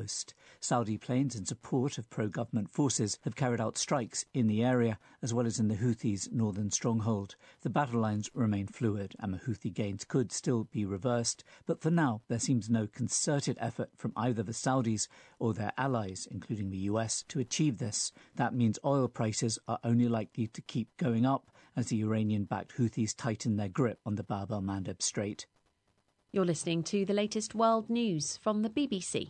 coast. Saudi planes in support of pro-government forces have carried out strikes in the area, as well as in the Houthis' northern stronghold. The battle lines remain fluid, and the Houthi gains could still be reversed, but for now there seems no concerted effort from either the Saudis or their allies, including the US, to achieve this. That means oil prices are only likely to keep going up as the Iranian-backed Houthis tighten their grip on the Bab el-Mandeb Strait. You're listening to the latest world news from the BBC.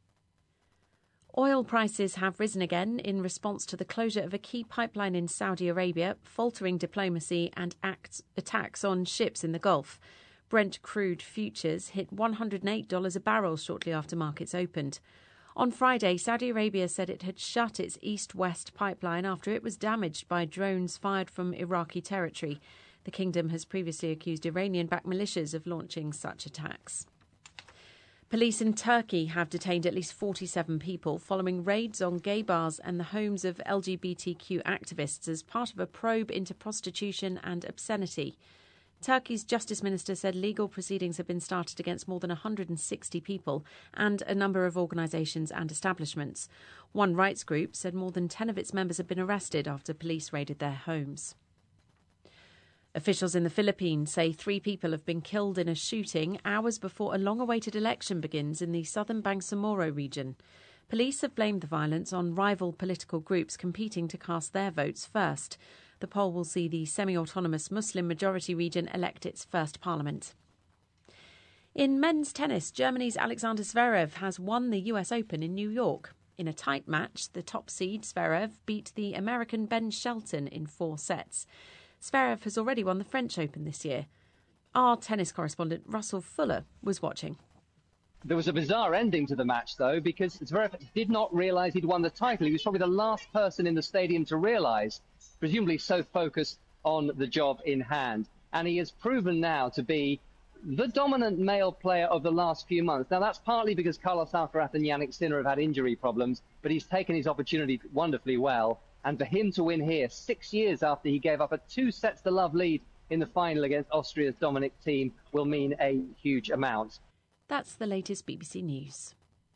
Oil prices have risen again in response to the closure of a key pipeline in Saudi Arabia, faltering diplomacy and attacks on ships in the Gulf. Brent crude futures hit $108 a barrel shortly after markets opened. On Friday, Saudi Arabia said it had shut its east-west pipeline after it was damaged by drones fired from Iraqi territory. The kingdom has previously accused Iranian-backed militias of launching such attacks. Police in Turkey have detained at least 47 people following raids on gay bars and the homes of LGBTQ activists as part of a probe into prostitution and obscenity. Turkey's Justice Minister said legal proceedings have been started against more than 160 people and a number of organisations and establishments. One rights group said more than 10 of its members have been arrested after police raided their homes. Officials in the Philippines say 3 people have been killed in a shooting hours before a long-awaited election begins in the southern Bangsamoro region. Police have blamed the violence on rival political groups competing to cast their votes first. The poll will see the semi-autonomous Muslim-majority region elect its first parliament. In men's tennis, Germany's Alexander Zverev has won the US Open in New York. In a tight match, the top seed Zverev beat the American Ben Shelton in 4 sets. Zverev has already won the French Open this year. Our tennis correspondent Russell Fuller was watching. There was a bizarre ending to the match, though, because Zverev did not realise he'd won the title. He was probably the last person in the stadium to realise, presumably so focused on the job in hand. And he has proven now to be the dominant male player of the last few months. Now, that's partly because Carlos Alcaraz and Jannik Sinner have had injury problems, but he's taken his opportunity wonderfully well. And for him to win here 6 years after he gave up a 2-sets-to-love lead in the final against Austria's Dominic Thiem will mean a huge amount. That's the latest BBC News.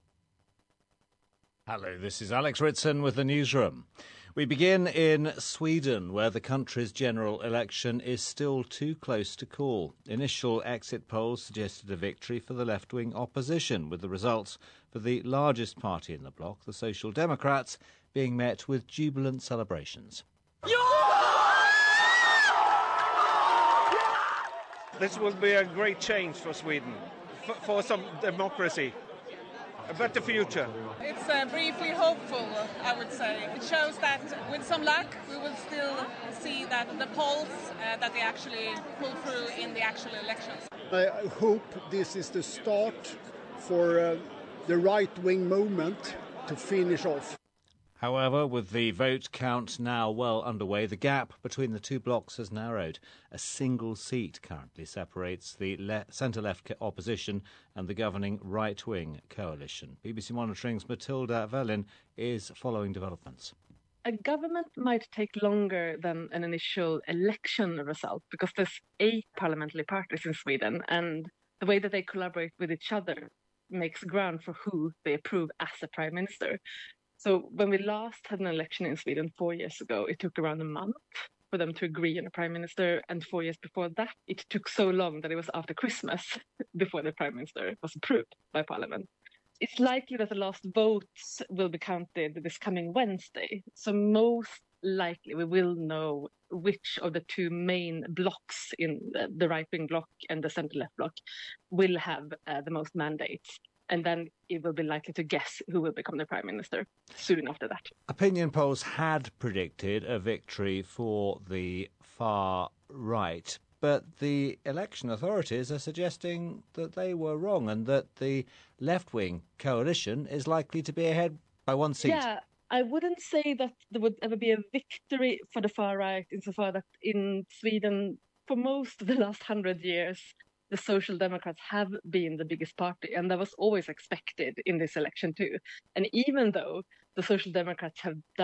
Hello, this is Alex Ritson with the newsroom. We begin in Sweden, where the country's general election is still too close to call. Initial exit polls suggested a victory for the left-wing opposition, with the results for the largest party in the bloc, the Social Democrats, being met with jubilant celebrations. This will be a great change for Sweden, for some democracy. A better future. It's briefly hopeful, I would say. It shows that with some luck we will still see that the polls that they actually pull through in the actual elections. I hope this is the start for the right-wing movement to finish off. However, with the vote count now well underway, the gap between the two blocs has narrowed. A single seat currently separates the centre-left opposition and the governing right-wing coalition. BBC Monitoring's Matilda Velin is following developments. A government might take longer than an initial election result because there's 8 parliamentary parties in Sweden, and the way that they collaborate with each other makes ground for who they approve as a prime minister. So when we last had an election in Sweden 4 years ago, it took around a month for them to agree on a prime minister. And 4 years before that, it took so long that it was after Christmas before the prime minister was approved by parliament. It's likely that the last votes will be counted this coming Wednesday. So most likely we will know which of the 2 main blocks in the right-wing bloc and the centre-left bloc will have the most mandates. And then it will be likely to guess who will become the prime minister soon after that. Opinion polls had predicted a victory for the far right, but the election authorities are suggesting that they were wrong and that the left-wing coalition is likely to be ahead by 1 seat. Yeah, I wouldn't say that there would ever be a victory for the far right insofar that in Sweden, for most of the last 100 years, the Social Democrats have been the biggest party, and that was always expected in this election too. And even though the Social Democrats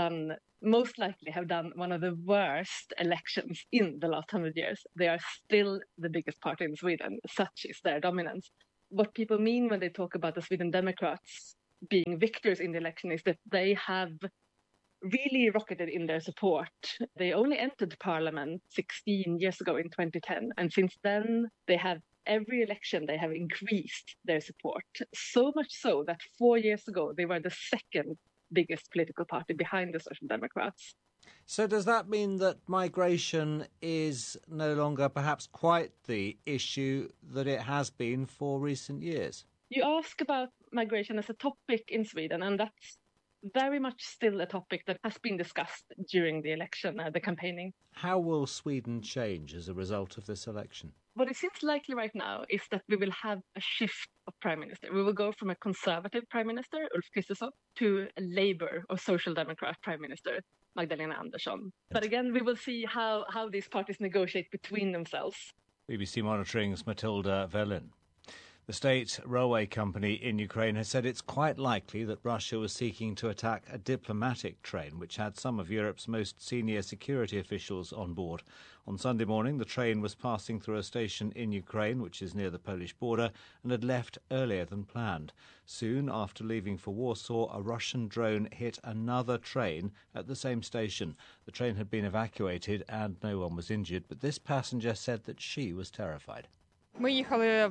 most likely have done one of the worst elections in the last 100 years, they are still the biggest party in Sweden. Such is their dominance. What people mean when they talk about the Sweden Democrats being victors in the election is that they have really rocketed in their support. They only entered parliament 16 years ago in 2010, and since then they have every election they have increased their support, so much so that 4 years ago they were the second biggest political party behind the Social Democrats. So does that mean that migration is no longer perhaps quite the issue that it has been for recent years? You ask about migration as a topic in Sweden, and that's very much still a topic that has been discussed during the election, the campaigning. How will Sweden change as a result of this election? What it seems likely right now is that we will have a shift of prime minister. We will go from a conservative prime minister, Ulf Kristersson, to a Labour or Social Democrat prime minister, Magdalena Andersson. But again, we will see how these parties negotiate between themselves. BBC Monitoring's Matilda Velin. The state railway company in Ukraine has said it's quite likely that Russia was seeking to attack a diplomatic train which had some of Europe's most senior security officials on board. On Sunday morning, the train was passing through a station in Ukraine, which is near the Polish border, and had left earlier than planned. Soon after leaving for Warsaw, a Russian drone hit another train at the same station. The train had been evacuated and no one was injured, but this passenger said that she was terrified. We were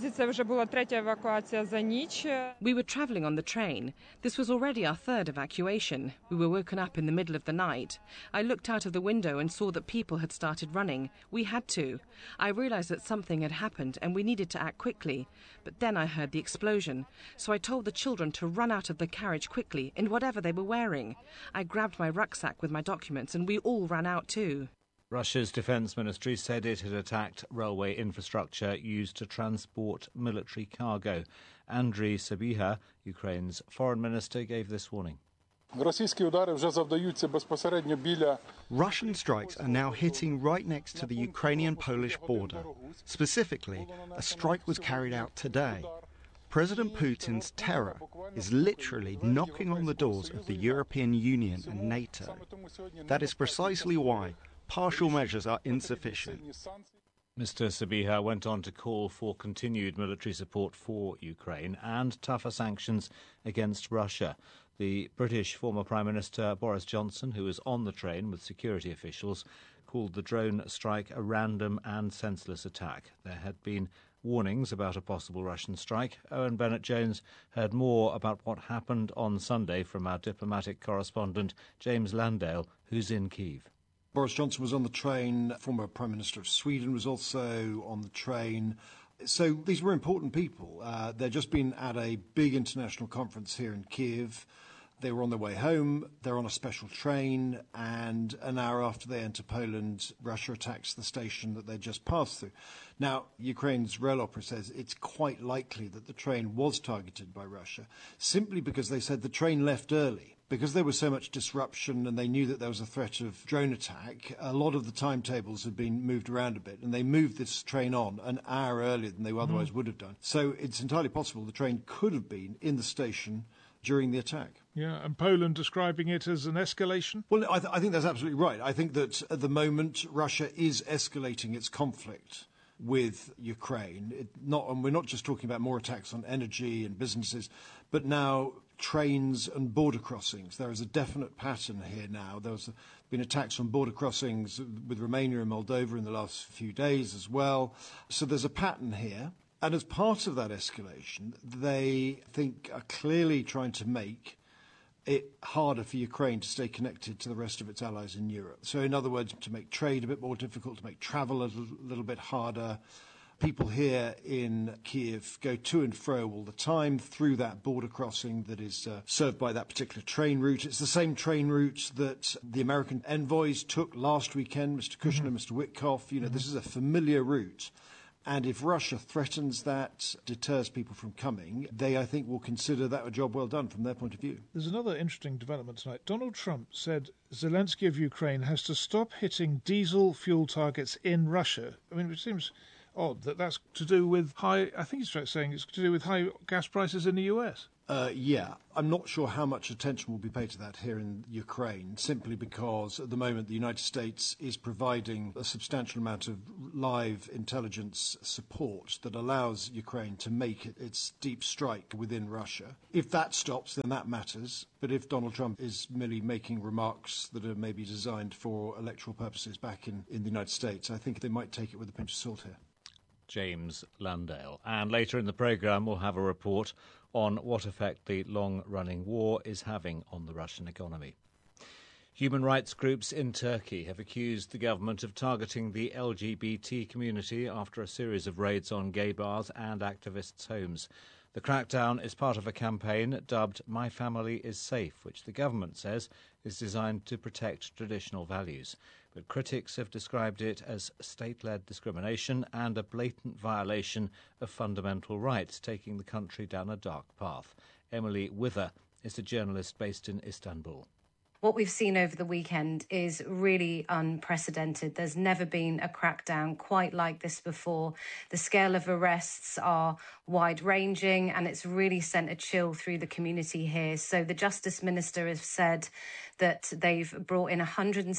travelling on the train. This was already our third evacuation. We were woken up in the middle of the night. I looked out of the window and saw that people had started running. We had to. I realised that something had happened and we needed to act quickly. But then I heard the explosion. So I told the children to run out of the carriage quickly in whatever they were wearing. I grabbed my rucksack with my documents and we all ran out too. Russia's defence ministry said it had attacked railway infrastructure used to transport military cargo. Andriy Sybiha, Ukraine's foreign minister, gave this warning. Russian strikes are now hitting right next to the Ukrainian-Polish border. Specifically, a strike was carried out today. President Putin's terror is literally knocking on the doors of the European Union and NATO. That is precisely why partial measures are insufficient. Mr. Sybiha went on to call for continued military support for Ukraine and tougher sanctions against Russia. The British former Prime Minister Boris Johnson, who was on the train with security officials, called the drone strike a random and senseless attack. There had been warnings about a possible Russian strike. Owen Bennett-Jones heard more about what happened on Sunday from our diplomatic correspondent James Landale, who's in Kyiv. Boris Johnson was on the train. Former Prime Minister of Sweden was also on the train. So these were important people. They'd just been at a big international conference here in Kyiv. They were on their way home. They're on a special train. And an hour after they enter Poland, Russia attacks the station that they just passed through. Now, Ukraine's rail opera says it's quite likely that the train was targeted by Russia, simply because they said the train left early. Because there was so much disruption and they knew that there was a threat of drone attack, a lot of the timetables had been moved around a bit, and they moved this train on an hour earlier than they otherwise would have done. So it's entirely possible the train could have been in the station during the attack. Yeah, and Poland describing it as an escalation? Well, I think that's absolutely right. I think that at the moment Russia is escalating its conflict with Ukraine. And we're not just talking about more attacks on energy and businesses, but now trains and border crossings. There is a definite pattern here now. There's been attacks on border crossings with Romania and Moldova in the last few days as well. So there's a pattern here. And as part of that escalation, they think are clearly trying to make it harder for Ukraine to stay connected to the rest of its allies in Europe. So in other words, to make trade a bit more difficult, to make travel a little bit harder. People here in Kyiv go to and fro all the time through that border crossing that is served by that particular train route. It's the same train route that the American envoys took last weekend, Mr. Kushner, Mr. Witkoff. You know, this is a familiar route. And if Russia threatens that, deters people from coming, they, I think, will consider that a job well done from their point of view. There's another interesting development tonight. Donald Trump said Zelensky of Ukraine has to stop hitting diesel fuel targets in Russia. I mean, it seems odd that that's to do with high, I think he's saying it's to do with high gas prices in the US. Yeah, I'm not sure how much attention will be paid to that here in Ukraine, simply because at the moment the United States is providing a substantial amount of live intelligence support that allows Ukraine to make its deep strike within Russia. If that stops, then that matters. But if Donald Trump is merely making remarks that are maybe designed for electoral purposes back in the United States, I think they might take it with a pinch of salt here. James Landale. And later in the programme, we'll have a report on what effect the long-running war is having on the Russian economy. Human rights groups in Turkey have accused the government of targeting the LGBT community after a series of raids on gay bars and activists' homes. The crackdown is part of a campaign dubbed My Family is Safe, which the government says is designed to protect traditional values. But critics have described it as state-led discrimination and a blatant violation of fundamental rights, taking the country down a dark path. Emily Wither is a journalist based in Istanbul. What we've seen over the weekend is really unprecedented. There's never been a crackdown quite like this before. The scale of arrests are wide-ranging, and it's really sent a chill through the community here. So the Justice Minister has said that they've brought in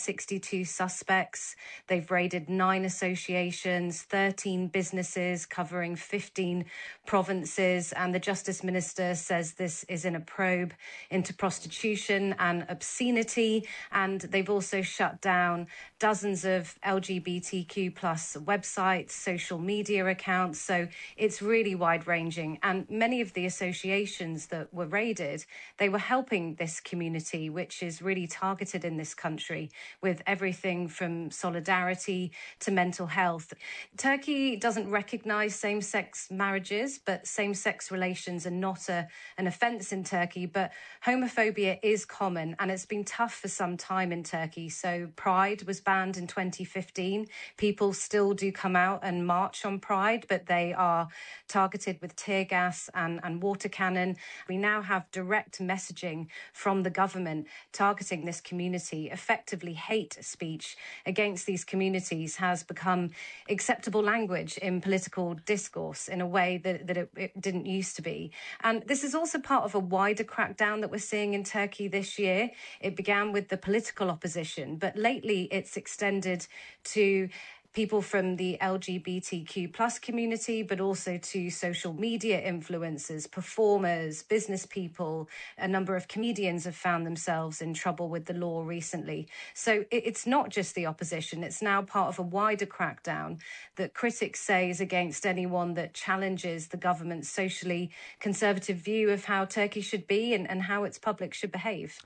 162 suspects. They've raided 9 associations, 13 businesses covering 15 provinces. And the Justice Minister says this is in a probe into prostitution and obscenity. And they've also shut down dozens of LGBTQ plus websites, social media accounts. So it's really wide-ranging. And many of the associations that were raided, they were helping this community, which is really targeted in this country, with everything from solidarity to mental health. Turkey doesn't recognise same-sex marriages, but same-sex relations are not an offence in Turkey. But homophobia is common, and it's been tough for some time in Turkey. So Pride was banned in 2015. People still do come out and march on Pride, but they are targeted with tear gas and water cannon. We now have direct messaging from the government targeting this community. Effectively, hate speech against these communities has become acceptable language in political discourse in a way that it didn't used to be. And this is also part of a wider crackdown that we're seeing in Turkey this year. It began with the political opposition, but lately it's extended to people from the LGBTQ plus community, but also to social media influencers, performers, business people. A number of comedians have found themselves in trouble with the law recently. So it's not just the opposition. It's now part of a wider crackdown that critics say is against anyone that challenges the government's socially conservative view of how Turkey should be and how its public should behave.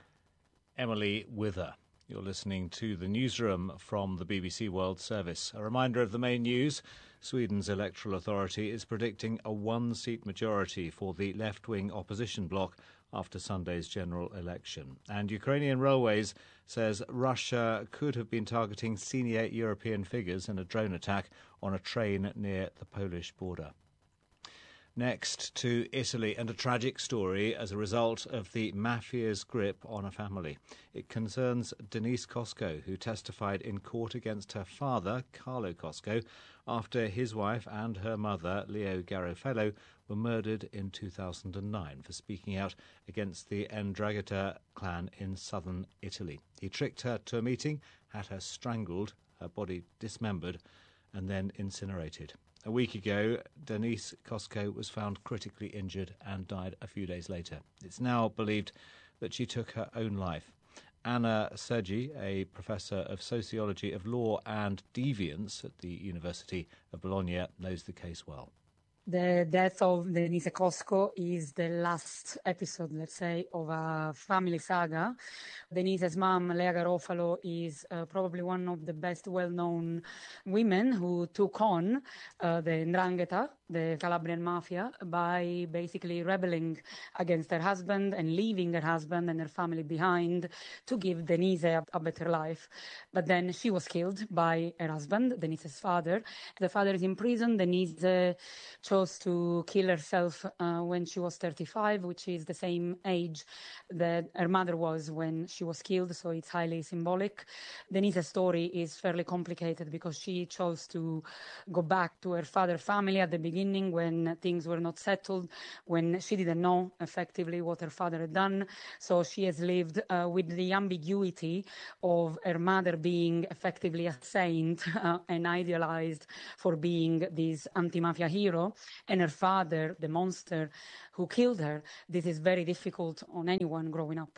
Emily Wither. You're listening to the newsroom from the BBC World Service. A reminder of the main news. Sweden's electoral authority is predicting a one-seat majority for the left-wing opposition bloc after Sunday's general election. And Ukrainian Railways says Russia could have been targeting senior European figures in a drone attack on a train near the Polish border. Next to Italy, and a tragic story as a result of the mafia's grip on a family. It concerns Denise Cosco, who testified in court against her father, Carlo Cosco, after his wife and her mother, Leo Garofalo, were murdered in 2009 for speaking out against the 'Ndrangheta clan in southern Italy. He tricked her to a meeting, had her strangled, her body dismembered, and then incinerated. A week ago, Denise Cosco was found critically injured and died a few days later. It's now believed that she took her own life. Anna Sergi, a professor of sociology of law and deviance at the University of Bologna, knows the case well. The death of Denise Cosco is the last episode, let's say, of a family saga. Denise's mom, Lea Garofalo, is probably one of the best well-known women who took on the 'Ndrangheta, the Calabrian mafia, by basically rebelling against her husband and leaving her husband and her family behind to give Denise a better life. But then she was killed by her husband, Denise's father. The father is in prison. Denise chose to kill herself when she was 35, which is the same age that her mother was when she was killed, so it's highly symbolic. Denise's story is fairly complicated because she chose to go back to her father's family at the beginning beginning, when things were not settled, when she didn't know effectively what her father had done. So she has lived with the ambiguity of her mother being effectively a saint and idealized for being this anti-mafia hero, and her father, the monster who killed her. This is very difficult on anyone growing up.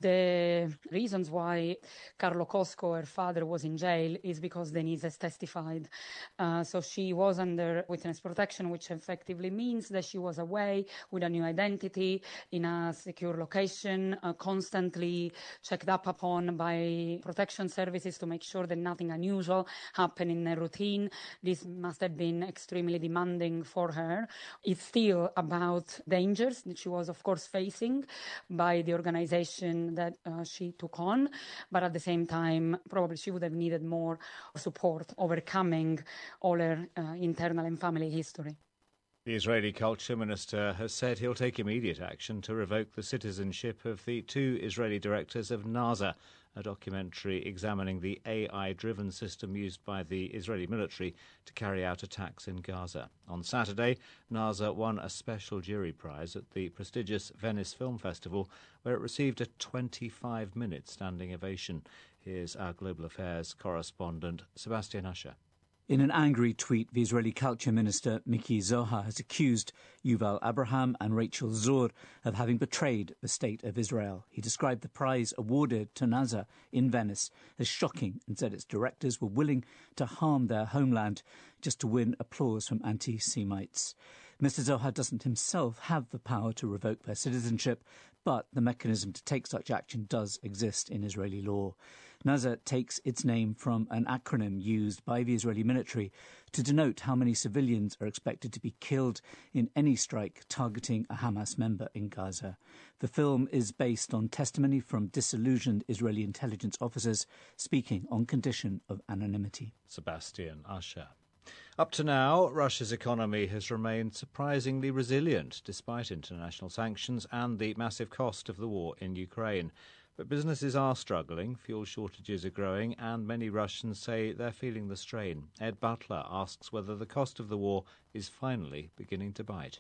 The reasons why Carlo Cosco, her father, was in jail is because Denise has testified. So she was under witness protection, which effectively means that she was away with a new identity in a secure location, constantly checked up upon by protection services to make sure that nothing unusual happened in her routine. This must have been extremely demanding for her. It's still about dangers that she was, of course, facing by the organization that she took on, but at the same time, probably she would have needed more support overcoming all her internal and family history. The Israeli culture minister has said he'll take immediate action to revoke the citizenship of the 2 Israeli directors of NASA, a documentary examining the AI-driven system used by the Israeli military to carry out attacks in Gaza. On Saturday, NASA won a special jury prize at the prestigious Venice Film Festival, where it received a 25-minute standing ovation. Here's our Global Affairs correspondent, Sebastian Usher. In an angry tweet, the Israeli culture minister Miki Zohar has accused Yuval Abraham and Rachel Zur of having betrayed the state of Israel. He described the prize awarded to NASA in Venice as shocking and said its directors were willing to harm their homeland just to win applause from anti-Semites. Mr. Zohar doesn't himself have the power to revoke their citizenship, but the mechanism to take such action does exist in Israeli law. NASA takes its name from an acronym used by the Israeli military to denote how many civilians are expected to be killed in any strike targeting a Hamas member in Gaza. The film is based on testimony from disillusioned Israeli intelligence officers speaking on condition of anonymity. Sebastian Usher. Up to now, Russia's economy has remained surprisingly resilient despite international sanctions and the massive cost of the war in Ukraine. But businesses are struggling, fuel shortages are growing, and many Russians say they're feeling the strain. Ed Butler asks whether the cost of the war is finally beginning to bite.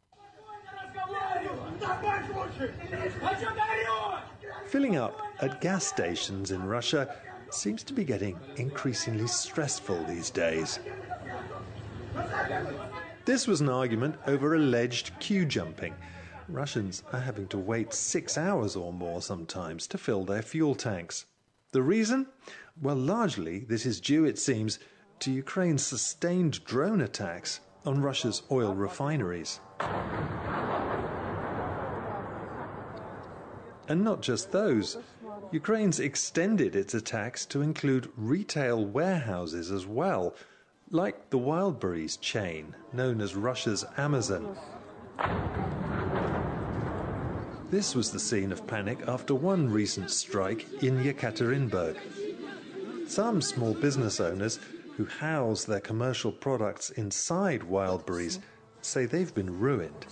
Filling up at gas stations in Russia seems to be getting increasingly stressful these days. This was an argument over alleged queue jumping. Russians are having to wait 6 hours or more sometimes to fill their fuel tanks. The reason? Well, largely this is due, it seems, to Ukraine's sustained drone attacks on Russia's oil refineries. And not just those. Ukraine's extended its attacks to include retail warehouses as well, like the Wildberries chain, known as Russia's Amazon. This was the scene of panic after one recent strike in Yekaterinburg. Some small business owners who house their commercial products inside Wildberries say they've been ruined.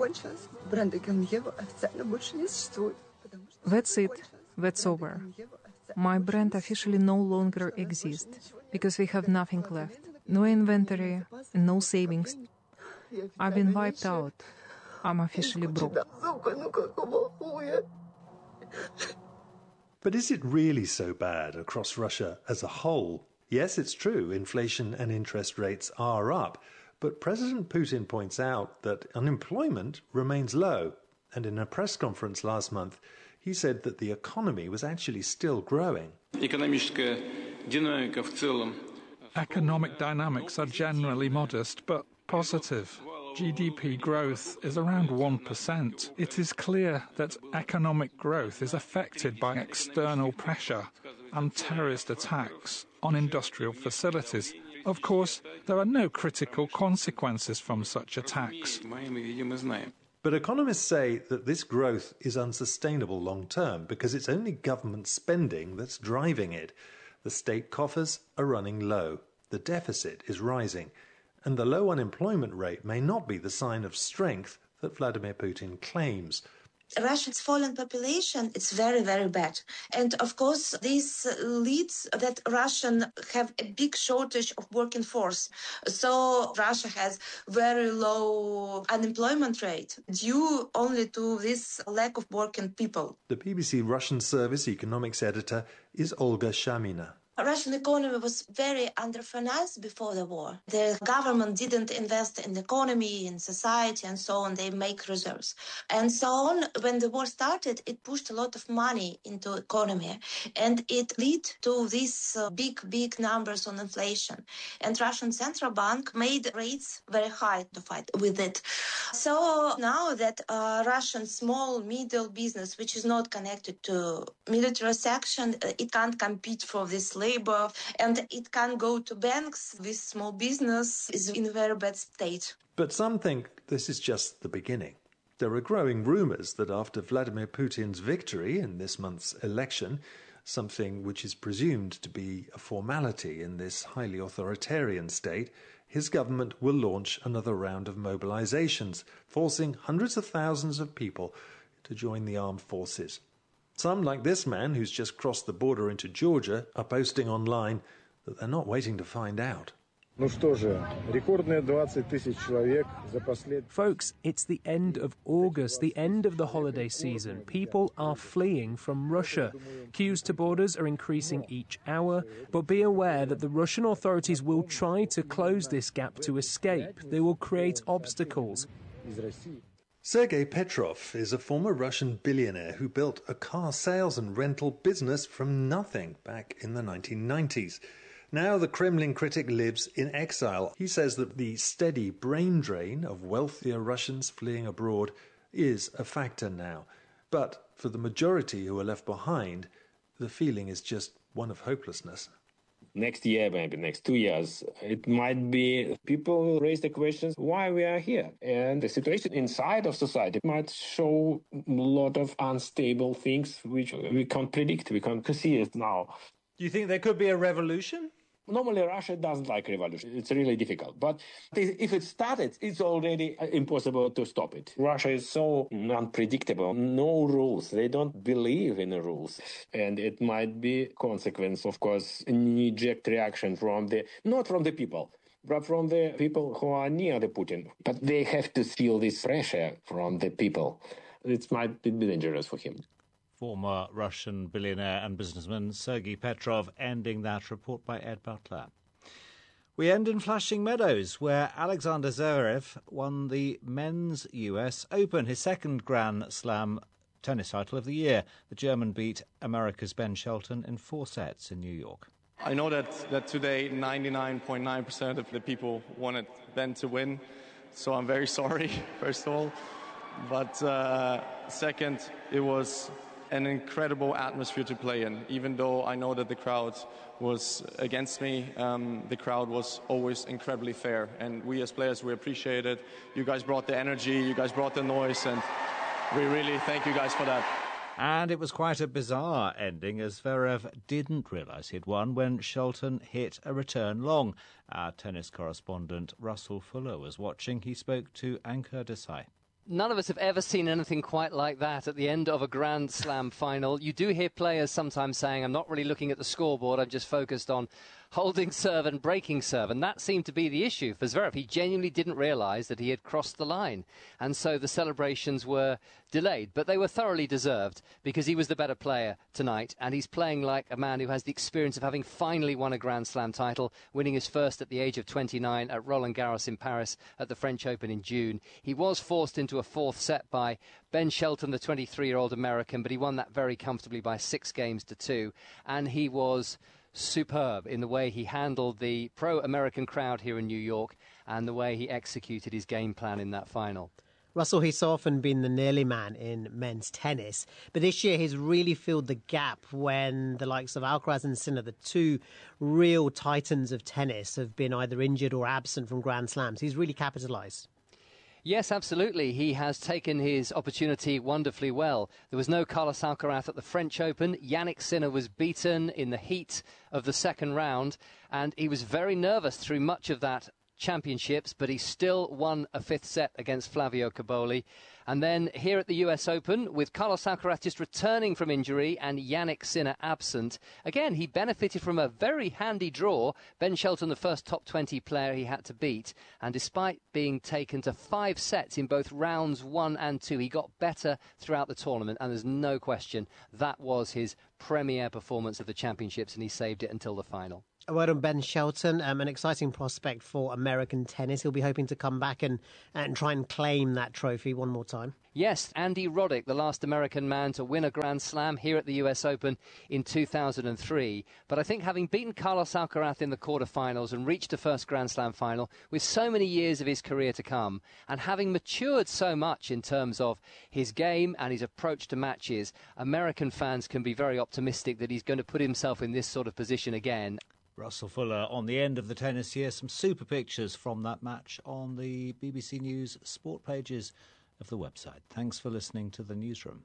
That's it. That's over. My brand officially no longer exists because we have nothing left. No inventory and no savings. I've been wiped out. I'm officially broke. But is it really so bad across Russia as a whole? Yes, it's true, inflation and interest rates are up, but President Putin points out that unemployment remains low, and in a press conference last month, he said that the economy was actually still growing. Economic dynamics are generally modest, but positive. GDP growth is around 1%. It is clear that economic growth is affected by external pressure and terrorist attacks on industrial facilities. Of course, there are no critical consequences from such attacks. But economists say that this growth is unsustainable long term because it's only government spending that's driving it. The state coffers are running low, the deficit is rising, and the low unemployment rate may not be the sign of strength that Vladimir Putin claims. Russia's fallen population, it's very, very bad. And of course, this leads that Russians have a big shortage of working force. So Russia has very low unemployment rate due only to this lack of working people. The BBC Russian service economics editor is Olga Shamina. Russian economy was very underfinanced before the war. The government didn't invest in the economy, in society, and so on. They make reserves. And so on. When the war started, it pushed a lot of money into economy. And it led to these big numbers on inflation. And Russian central bank made rates very high to fight with it. So now that Russian small, middle business, which is not connected to military section, it can't compete for this labor, and it can go to banks. This small business is in a very bad state. But some think this is just the beginning. There are growing rumours that after Vladimir Putin's victory in this month's election, something which is presumed to be a formality in this highly authoritarian state, his government will launch another round of mobilisations, forcing hundreds of thousands of people to join the armed forces. Some, like this man who's just crossed the border into Georgia, are posting online that they're not waiting to find out. Folks, it's the end of August, the end of the holiday season. People are fleeing from Russia. Queues to borders are increasing each hour, but be aware that the Russian authorities will try to close this gap to escape. They will create obstacles. Sergei Petrov is a former Russian billionaire who built a car sales and rental business from nothing back in the 1990s. Now the Kremlin critic lives in exile. He says that the steady brain drain of wealthier Russians fleeing abroad is a factor now. But for the majority who are left behind, the feeling is just one of hopelessness. Next year, maybe next 2 years, it might be people raise the questions why we are here. And the situation inside of society might show a lot of unstable things which we can't predict, we can't see it now. Do you think there could be a revolution? Normally, Russia doesn't like revolution. It's really difficult. But if it started, it's already impossible to stop it. Russia is so unpredictable. No rules. They don't believe in the rules. And it might be consequence, of course, a knee-jerk reaction not from the people, but from the people who are near the Putin. But they have to feel this pressure from the people. It might be dangerous for him. Former Russian billionaire and businessman Sergei Petrov, ending that report by Ed Butler. We end in Flushing Meadows, where Alexander Zverev won the men's US Open, his second Grand Slam tennis title of the year. The German beat America's Ben Shelton in 4 sets in New York. I know that today 99.9% of the people wanted Ben to win, so I'm very sorry, first of all. But second, it was an incredible atmosphere to play in. Even though I know that the crowd was against me, the crowd was always incredibly fair. And we as players, we appreciate it. You guys brought the energy, you guys brought the noise, and we really thank you guys for that. And it was quite a bizarre ending, as Zverev didn't realise he'd won when Shelton hit a return long. Our tennis correspondent Russell Fuller was watching. He spoke to Ankur Desai. None of us have ever seen anything quite like that at the end of a Grand Slam final. You do hear players sometimes saying, I'm not really looking at the scoreboard, I'm just focused on holding serve and breaking serve. And that seemed to be the issue for Zverev. He genuinely didn't realise that he had crossed the line. And so the celebrations were delayed. But they were thoroughly deserved because he was the better player tonight. And he's playing like a man who has the experience of having finally won a Grand Slam title, winning his first at the age of 29 at Roland Garros in Paris at the French Open in June. He was forced into a 4th set by Ben Shelton, the 23-year-old American, but he won that very comfortably by 6 games to 2. And he was superb in the way he handled the pro-American crowd here in New York and the way he executed his game plan in that final. Russell, he's often been the nearly man in men's tennis, but this year he's really filled the gap when the likes of Alcaraz and Sinner, the 2 real titans of tennis, have been either injured or absent from Grand Slams. He's really capitalised. Yes, absolutely. He has taken his opportunity wonderfully well. There was no Carlos Alcaraz at the French Open. Jannik Sinner was beaten in the heat of the second round, and he was very nervous through much of that championships, but he still won a 5th set against Flavio Cobolli. And then here at the US Open, with Carlos Alcaraz just returning from injury and Jannik Sinner absent, again, he benefited from a very handy draw. Ben Shelton, the first top 20 player he had to beat. And despite being taken to 5 sets in both rounds 1 and 2, he got better throughout the tournament. And there's no question that was his premier performance of the championships, and he saved it until the final. A word on Ben Shelton, an exciting prospect for American tennis. He'll be hoping to come back and try and claim that trophy one more time. Yes, Andy Roddick, the last American man to win a Grand Slam here at the US Open in 2003. But I think having beaten Carlos Alcaraz in the quarterfinals and reached a first Grand Slam final with so many years of his career to come, and having matured so much in terms of his game and his approach to matches, American fans can be very optimistic that he's going to put himself in this sort of position again. Russell Fuller on the end of the tennis year. Some super pictures from that match on the BBC News sport pages of the website. Thanks for listening to The Newsroom.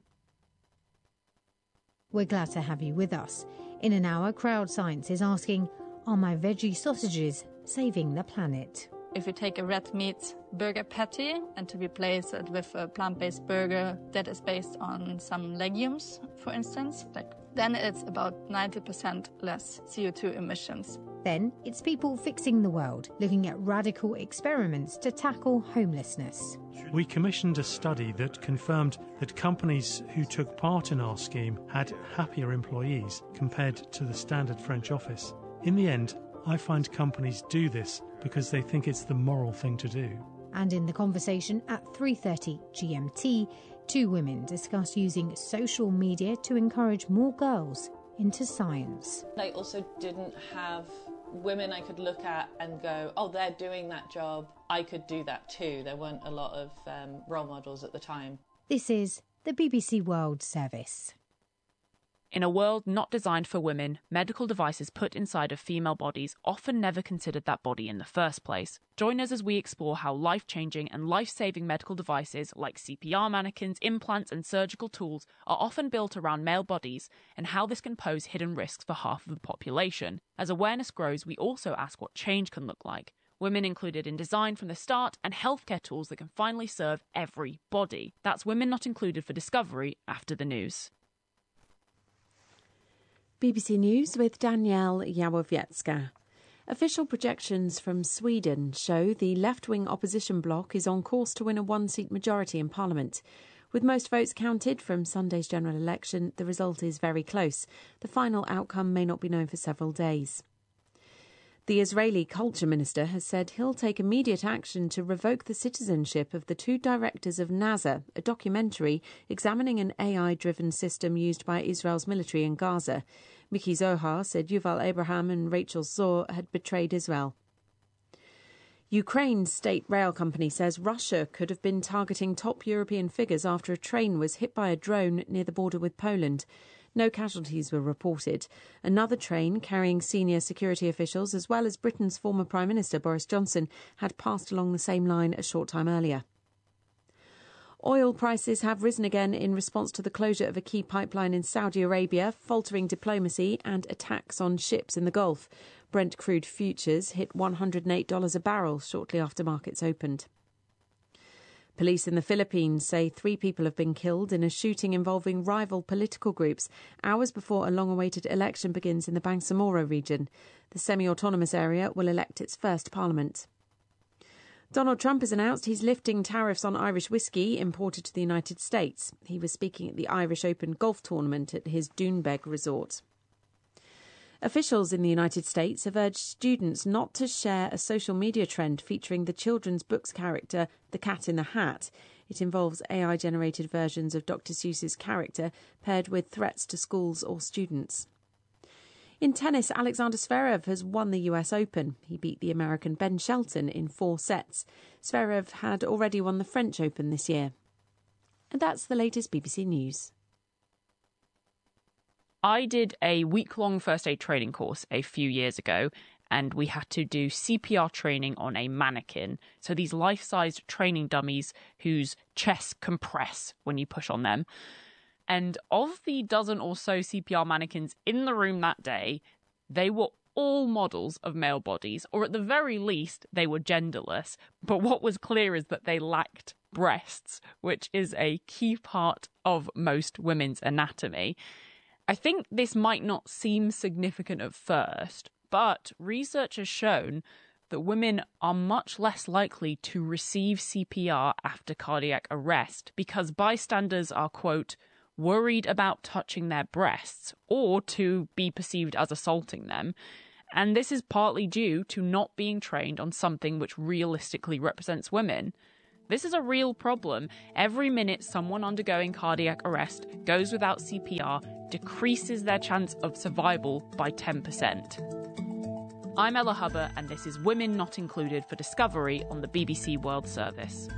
We're glad to have you with us. In an hour, Crowd Science is asking, are my veggie sausages saving the planet? If you take a red meat burger patty and to replace it with a plant-based burger that is based on some legumes, for instance, then it's about 90% less CO2 emissions. Then it's people fixing the world, looking at radical experiments to tackle homelessness. We commissioned a study that confirmed that companies who took part in our scheme had happier employees compared to the standard French office. In the end, I find companies do this because they think it's the moral thing to do. And in the conversation at 3:30 GMT, 2 women discuss using social media to encourage more girls into science. I also didn't have women I could look at and go, oh, they're doing that job, I could do that too. There weren't a lot of role models at the time. This is the BBC World Service. In a world not designed for women, medical devices put inside of female bodies often never considered that body in the first place. Join us as we explore how life-changing and life-saving medical devices like CPR mannequins, implants and surgical tools are often built around male bodies, and how this can pose hidden risks for half of the population. As awareness grows, we also ask what change can look like. Women included in design from the start, and healthcare tools that can finally serve every body. That's Women Not Included for Discovery after the news. BBC News with Danielle Jawowiecka. Official projections from Sweden show the left-wing opposition bloc is on course to win a 1-seat majority in Parliament. With most votes counted from Sunday's general election, the result is very close. The final outcome may not be known for several days. The Israeli culture minister has said he'll take immediate action to revoke the citizenship of the 2 directors of NASA, a documentary examining an AI-driven system used by Israel's military in Gaza. Miki Zohar said Yuval Abraham and Rachel Zor had betrayed Israel. Ukraine's state rail company says Russia could have been targeting top European figures after a train was hit by a drone near the border with Poland. No casualties were reported. Another train carrying senior security officials, as well as Britain's former Prime Minister Boris Johnson, had passed along the same line a short time earlier. Oil prices have risen again in response to the closure of a key pipeline in Saudi Arabia, faltering diplomacy and attacks on ships in the Gulf. Brent crude futures hit $108 a barrel shortly after markets opened. Police in the Philippines say 3 people have been killed in a shooting involving rival political groups hours before a long-awaited election begins in the Bangsamoro region. The semi-autonomous area will elect its first parliament. Donald Trump has announced he's lifting tariffs on Irish whiskey imported to the United States. He was speaking at the Irish Open golf tournament at his Doonbeg resort. Officials in the United States have urged students not to share a social media trend featuring the children's book's character, the Cat in the Hat. It involves AI-generated versions of Dr. Seuss's character paired with threats to schools or students. In tennis, Alexander Zverev has won the US Open. He beat the American Ben Shelton in 4 sets. Zverev had already won the French Open this year. And that's the latest BBC News. I did a week-long first aid training course a few years ago, and we had to do CPR training on a mannequin. So these life-sized training dummies whose chests compress when you push on them. And of the dozen or so CPR mannequins in the room that day, they were all models of male bodies, or at the very least, they were genderless. But what was clear is that they lacked breasts, which is a key part of most women's anatomy. I think this might not seem significant at first, but research has shown that women are much less likely to receive CPR after cardiac arrest because bystanders are, quote, worried about touching their breasts or to be perceived as assaulting them. And this is partly due to not being trained on something which realistically represents women. This is a real problem. Every minute someone undergoing cardiac arrest goes without CPR decreases their chance of survival by 10%. I'm Ella Hubber, and this is Women Not Included for Discovery on the BBC World Service.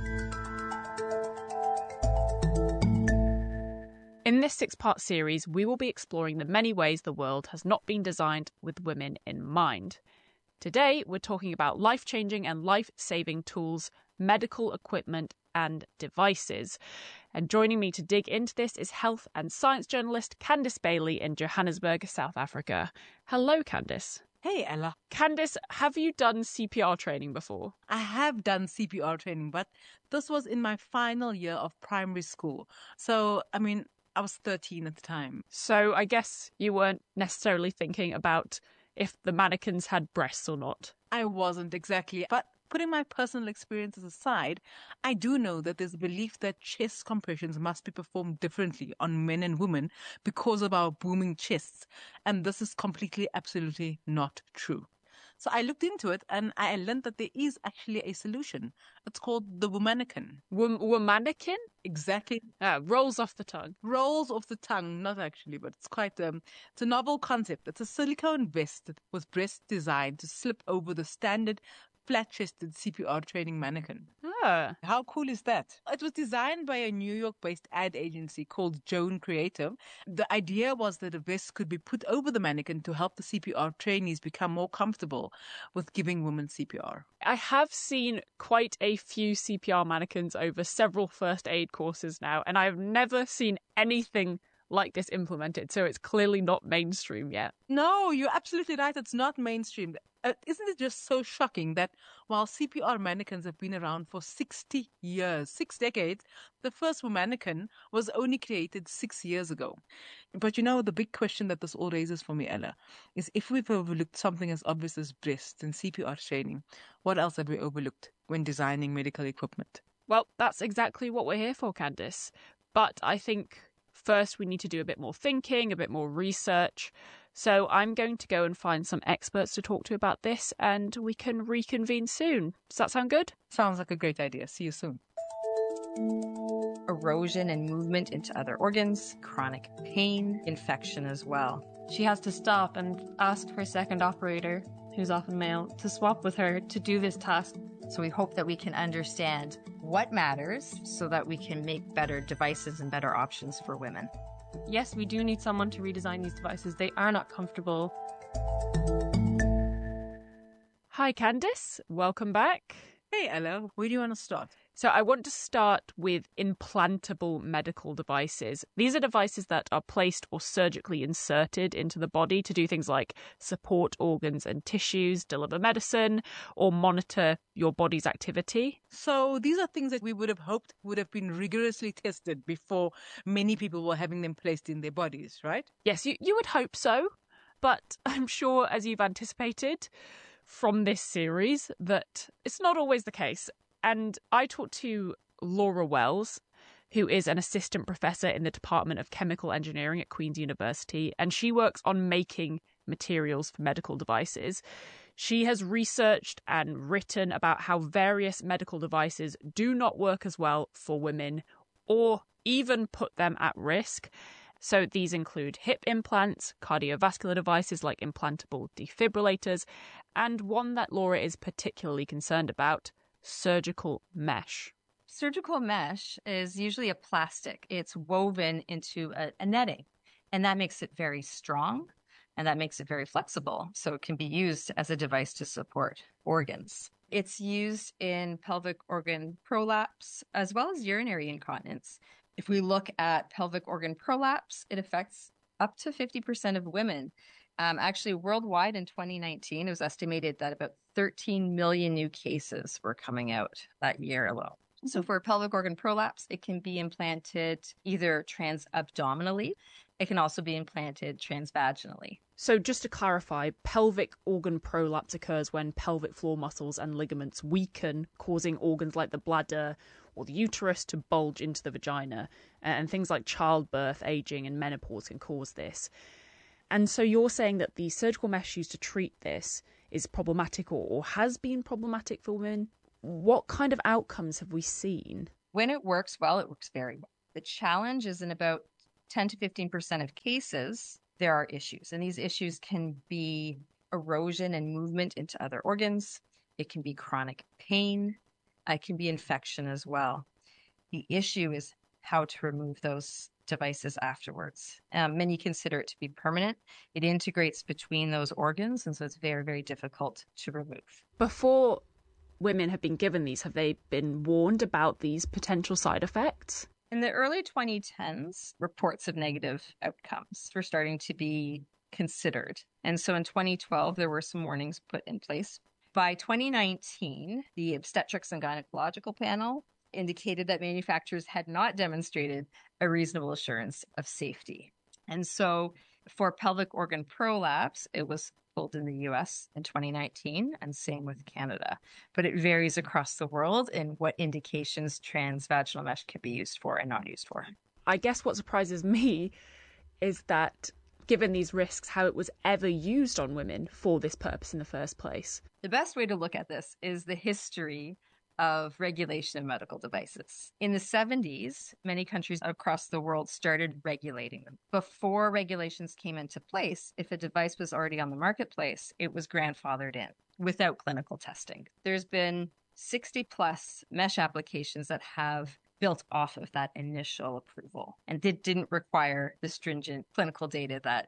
In this 6-part series, we will be exploring the many ways the world has not been designed with women in mind. Today, we're talking about life-changing and life-saving tools, medical equipment and devices. And joining me to dig into this is health and science journalist Candice Bailey in Johannesburg, South Africa. Hello, Candice. Hey, Ella. Candice, have you done CPR training before? I have done CPR training, but this was in my final year of primary school. So, I was 13 at the time. So I guess you weren't necessarily thinking about if the mannequins had breasts or not. I wasn't exactly. But putting my personal experiences aside, I do know that there's a belief that chest compressions must be performed differently on men and women because of our booming chests. And this is completely, absolutely not true. So I looked into it and I learned that there is actually a solution. It's called the Womanican. Womanican? Exactly. Rolls off the tongue. Rolls off the tongue, not actually, but it's quite, it's a novel concept. It's a silicone vest with breasts designed to slip over the standard flat-chested CPR training mannequin. How cool is that? It was designed by a New York-based ad agency called Joan Creative. The idea was that a vest could be put over the mannequin to help the CPR trainees become more comfortable with giving women CPR. I have seen quite a few CPR mannequins over several first aid courses now, and I've never seen anything like this implemented, so it's clearly not mainstream yet. No, you're absolutely right. It's not mainstream. Isn't it just so shocking that while CPR mannequins have been around for 60 years, 6 decades, the first mannequin was only created 6 years ago? But the big question that this all raises for me, Ella, is if we've overlooked something as obvious as breasts and CPR training, what else have we overlooked when designing medical equipment? Well, that's exactly what we're here for, Candice. But I think first we need to do a bit more thinking, a bit more research. So I'm going to go and find some experts to talk to about this, and we can reconvene soon. Does that sound good? Sounds like a great idea. See you soon. Erosion and movement into other organs, chronic pain, infection as well. She has to stop and ask her second operator, who's often male, to swap with her to do this task. So we hope that we can understand what matters so that we can make better devices and better options for women. Yes, we do need someone to redesign these devices. They are not comfortable. Hi, Candice. Welcome back. Hey, Ella. Where do you want to start? So I want to start with implantable medical devices. These are devices that are placed or surgically inserted into the body to do things like support organs and tissues, deliver medicine, or monitor your body's activity. So these are things that we would have hoped would have been rigorously tested before many people were having them placed in their bodies, right? Yes, you would hope so. But I'm sure, as you've anticipated from this series, that it's not always the case. And I talked to Laura Wells, who is an assistant professor in the Department of Chemical Engineering at Queen's University, and she works on making materials for medical devices. She has researched and written about how various medical devices do not work as well for women or even put them at risk. So these include hip implants, cardiovascular devices like implantable defibrillators, and one that Laura is particularly concerned about, surgical mesh. Surgical mesh is usually a plastic. It's woven into a netting, and that makes it very strong, and that makes it very flexible, so it can be used as a device to support organs. It's used in pelvic organ prolapse as well as urinary incontinence. If we look at pelvic organ prolapse, it affects up to 50% of women. Actually, worldwide in 2019, it was estimated that about 13 million new cases were coming out that year alone. So for pelvic organ prolapse, it can be implanted either transabdominally. It can also be implanted transvaginally. So just to clarify, pelvic organ prolapse occurs when pelvic floor muscles and ligaments weaken, causing organs like the bladder or the uterus to bulge into the vagina. And things like childbirth, aging and menopause can cause this. And so you're saying that the surgical mesh used to treat this is problematic or has been problematic for women. What kind of outcomes have we seen? When it works well, it works very well. The challenge is in about 10 to 15% of cases, there are issues. And these issues can be erosion and movement into other organs. It can be chronic pain. It can be infection as well. The issue is how to remove those devices afterwards. Many consider it to be permanent. It integrates between those organs, and so it's very, very difficult to remove. Before women have been given these, have they been warned about these potential side effects? In the early 2010s, reports of negative outcomes were starting to be considered. And so in 2012, there were some warnings put in place. By 2019, the Obstetrics and Gynecological Panel indicated that manufacturers had not demonstrated a reasonable assurance of safety. And so for pelvic organ prolapse, it was pulled in the US in 2019, and same with Canada. But it varies across the world in what indications transvaginal mesh can be used for and not used for. I guess what surprises me is that, given these risks, how it was ever used on women for this purpose in the first place. The best way to look at this is the history of regulation of medical devices. In the 70s, many countries across the world started regulating them. Before regulations came into place, if a device was already on the marketplace, it was grandfathered in without clinical testing. There's been 60 plus mesh applications that have built off of that initial approval, and it didn't require the stringent clinical data that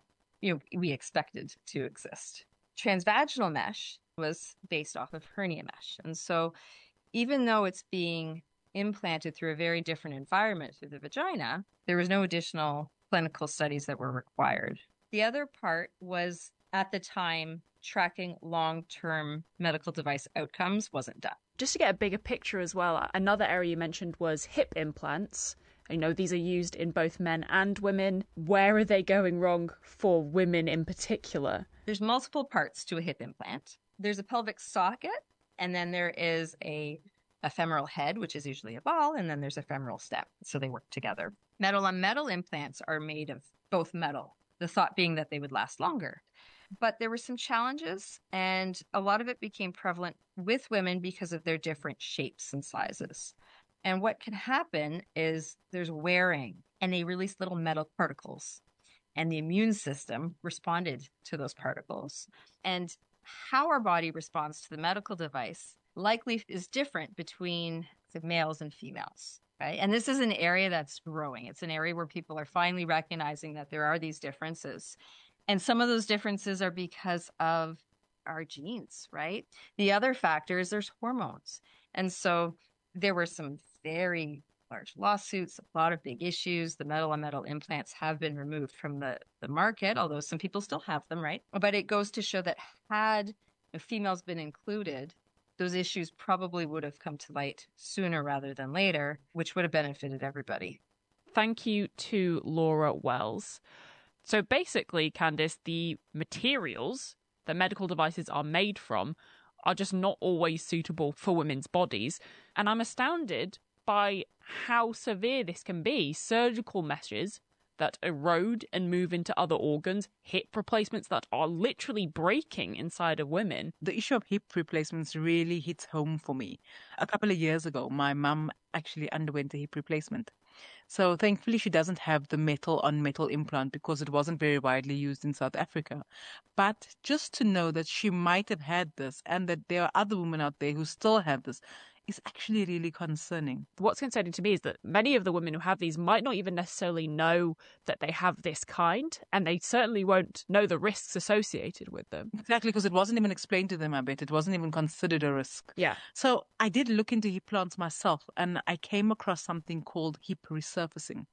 we expected to exist. Transvaginal mesh was based off of hernia mesh, and so even though it's being implanted through a very different environment through the vagina, there was no additional clinical studies that were required. The other part was, at the time, tracking long-term medical device outcomes wasn't done. Just to get a bigger picture as well, another area you mentioned was hip implants. These are used in both men and women. Where are they going wrong for women in particular? There's multiple parts to a hip implant. There's a pelvic socket, and then there is a femoral head, which is usually a ball, and then there's a femoral stem. So they work together. Metal-on-metal implants are made of both metal, the thought being that they would last longer. But there were some challenges, and a lot of it became prevalent with women because of their different shapes and sizes. And what can happen is there's wearing, and they release little metal particles. And the immune system responded to those particles. And how our body responds to the medical device likely is different between the males and females, right? And this is an area that's growing. It's an area where people are finally recognizing that there are these differences. And some of those differences are because of our genes, right? The other factor is there's hormones. And so there were some very large lawsuits, a lot of big issues. The metal-on-metal implants have been removed from the market, although some people still have them, right? But it goes to show that had females been included, those issues probably would have come to light sooner rather than later, which would have benefited everybody. Thank you to Laura Wells. So basically, Candice, the materials that medical devices are made from are just not always suitable for women's bodies. And I'm astounded by how severe this can be. Surgical meshes that erode and move into other organs, hip replacements that are literally breaking inside of women. The issue of hip replacements really hits home for me. A couple of years ago, my mum actually underwent a hip replacement. So thankfully, she doesn't have the metal-on-metal implant because it wasn't very widely used in South Africa. But just to know that she might have had this and that there are other women out there who still have this is actually really concerning. What's concerning to me is that many of the women who have these might not even necessarily know that they have this kind, and they certainly won't know the risks associated with them. Exactly, because it wasn't even explained to them, I bet. It wasn't even considered a risk. Yeah. So I did look into hip implants myself, and I came across something called hip resurfacing.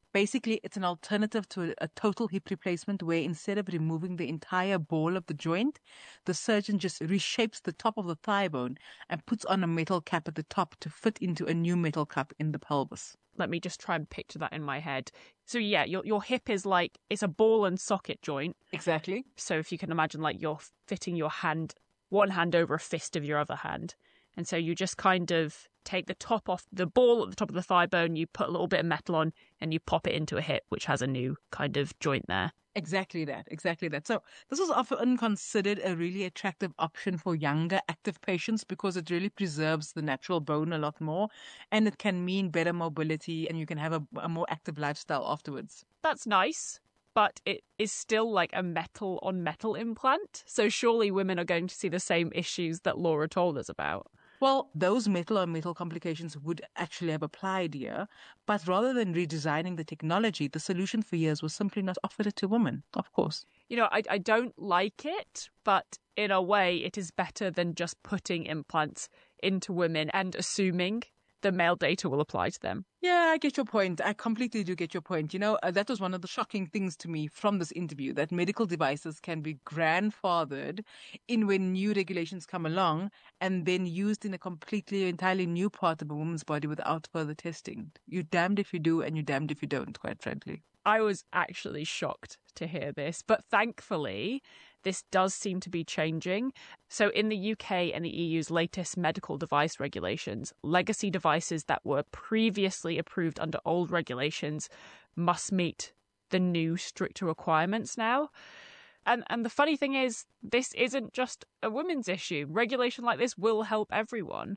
Basically, it's an alternative to a total hip replacement where instead of removing the entire ball of the joint, the surgeon just reshapes the top of the thigh bone and puts on a metal cap at the top to fit into a new metal cap in the pelvis. Let me just try and picture that in my head. So yeah, your hip is like, it's a ball and socket joint. Exactly. So if you can imagine like you're fitting your hand, one hand over a fist of your other hand. And so you just kind of take the top off the ball at the top of the thigh bone, you put a little bit of metal on, and you pop it into a hip, which has a new kind of joint there. Exactly that. So this is often considered a really attractive option for younger, active patients because it really preserves the natural bone a lot more, and it can mean better mobility, and you can have a more active lifestyle afterwards. That's nice, but it is still like a metal on metal implant. So surely women are going to see the same issues that Laura told us about. Well, those metal on metal complications would actually have applied here, but rather than redesigning the technology, the solution for years was simply not offered it to women, of course. You know, I don't like it, but in a way it is better than just putting implants into women and assuming the male data will apply to them. Yeah, I get your point. I completely do get your point. You know, that was one of the shocking things to me from this interview, that medical devices can be grandfathered in when new regulations come along and then used in a entirely new part of a woman's body without further testing. You're damned if you do and you're damned if you don't, quite frankly. I was actually shocked to hear this, but thankfully this does seem to be changing. So in the UK and the EU's latest medical device regulations, legacy devices that were previously approved under old regulations must meet the new stricter requirements now. And the funny thing is, this isn't just a women's issue. Regulation like this will help everyone.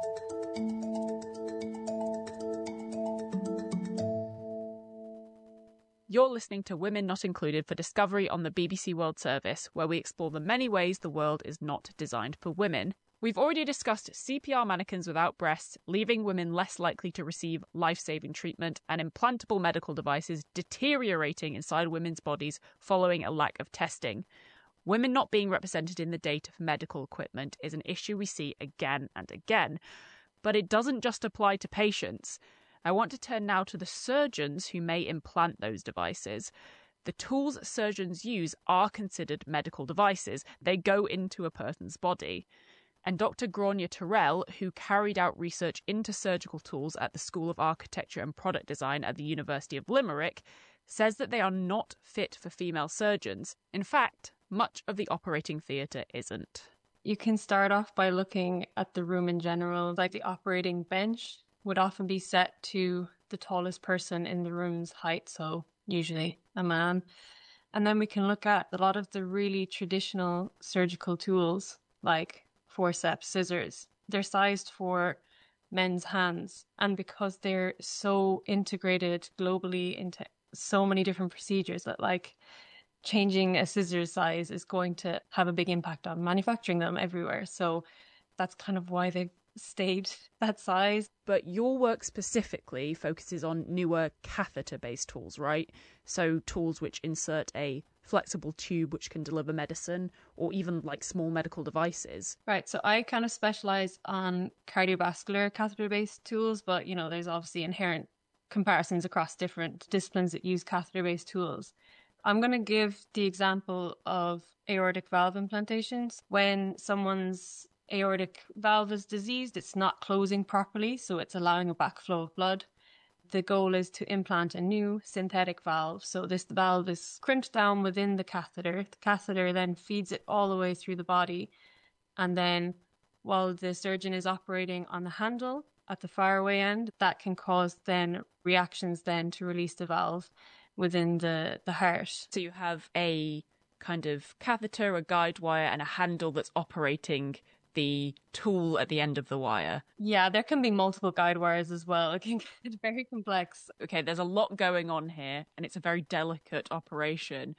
You're listening to Women Not Included for Discovery on the BBC World Service, where we explore the many ways the world is not designed for women. We've already discussed CPR mannequins without breasts, leaving women less likely to receive life-saving treatment, and implantable medical devices deteriorating inside women's bodies following a lack of testing. Women not being represented in the data for medical equipment is an issue we see again and again. But it doesn't just apply to patients. I want to turn now to the surgeons who may implant those devices. The tools surgeons use are considered medical devices. They go into a person's body. And Dr. Gráinne Terrell, who carried out research into surgical tools at the School of Architecture and Product Design at the University of Limerick, says that they are not fit for female surgeons. In fact, much of the operating theatre isn't. You can start off by looking at the room in general, like the operating bench would often be set to the tallest person in the room's height, so usually a man. And then we can look at a lot of the really traditional surgical tools, like forceps, scissors. They're sized for men's hands. And because they're so integrated globally into so many different procedures, that like changing a scissors size is going to have a big impact on manufacturing them everywhere. So that's kind of why they've stayed that size. But your work specifically focuses on newer catheter-based tools, right? So tools which insert a flexible tube which can deliver medicine, or even like small medical devices. Right, so I kind of specialize on cardiovascular catheter-based tools, but you know, there's obviously inherent comparisons across different disciplines that use catheter-based tools. I'm going to give the example of aortic valve implantations. When someone's aortic valve is diseased, it's not closing properly, so it's allowing a backflow of blood. The goal is to implant a new synthetic valve. So this valve is crimped down within the catheter. The catheter then feeds it all the way through the body. And then while the surgeon is operating on the handle at the faraway end, that can cause then reactions then to release the valve within the heart. So you have a kind of catheter, a guide wire, and a handle that's operating the tool at the end of the wire. Yeah, there can be multiple guide wires as well. It can get very complex. Okay, there's a lot going on here, and it's a very delicate operation.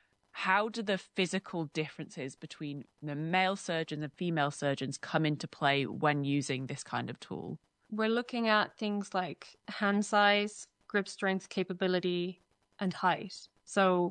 How do the physical differences between the male surgeons and female surgeons come into play when using this kind of tool? We're looking at things like hand size, grip strength, capability, and height. So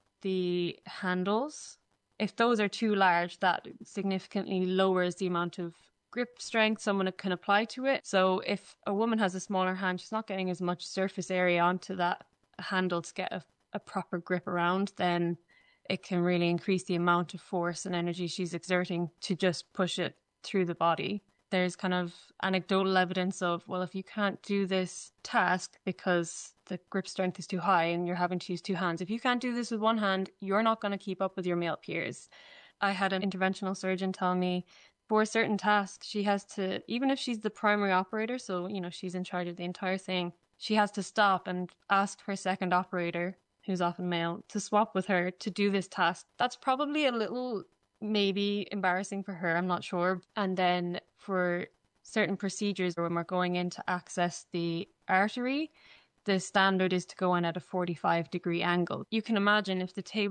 the handles, if those are too large, that significantly lowers the amount of grip strength someone can apply to it. So if a woman has a smaller hand, she's not getting as much surface area onto that handle to get a proper grip around, then it can really increase the amount of force and energy she's exerting to just push it through the body. There's kind of anecdotal evidence of, well, if you can't do this task because the grip strength is too high and you're having to use two hands, if you can't do this with one hand, you're not going to keep up with your male peers. I had an interventional surgeon tell me for certain tasks, she has to, even if she's the primary operator, so, she's in charge of the entire thing, she has to stop and ask her second operator, who's often male, to swap with her to do this task. That's probably a little maybe embarrassing for her, I'm not sure. And then for certain procedures when we're going in to access the artery, the standard is to go in at a 45-degree angle. You can imagine if the table